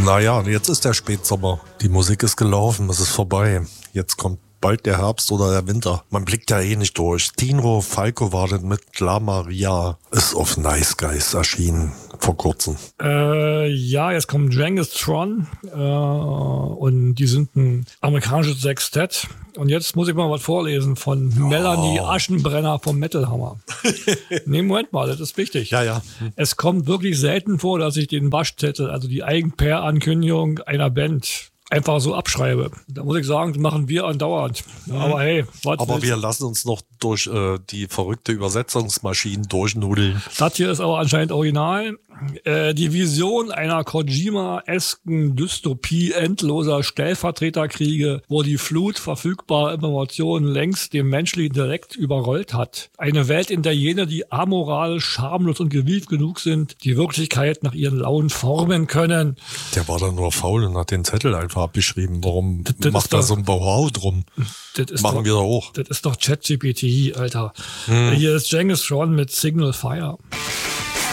Naja, jetzt ist der Spätsommer. Die Musik ist gelaufen, es ist vorbei. Jetzt kommt bald der Herbst oder der Winter. Man blickt ja eh nicht durch. Tino Falco war denn mit La Maria, ist auf Nice Guys erschienen vor kurzem. Ja, jetzt kommt Genghis Tron und die sind ein amerikanisches Sextett. Und jetzt muss ich mal was vorlesen von Melanie Aschenbrenner vom Metal Hammer. Nee, Moment mal, das ist wichtig. Ja. Es kommt wirklich selten vor, dass ich den Waschzettel, also die Eigenpair-Ankündigung einer Band, einfach so abschreibe. Da muss ich sagen, das machen wir andauernd. Aber hey, was Aber willst? wir lassen uns noch durch die verrückte Übersetzungsmaschinen durchnudeln. Das hier ist aber anscheinend original. Die Vision einer Kojima-esken Dystopie endloser Stellvertreterkriege, wo die Flut verfügbarer Informationen längst den menschlichen Intellekt überrollt hat. Eine Welt, in der jene, die amoralisch, schamlos und gewieft genug sind, die Wirklichkeit nach ihren Launen formen können. Der war dann nur faul und hat den Zettel einfach abgeschrieben. Warum Das macht ist er doch- so ein Bohau drum? Machen wir doch auch. Das ist doch ChatGPT, Alter. Hier ist Genghis Tron mit Signal Fire.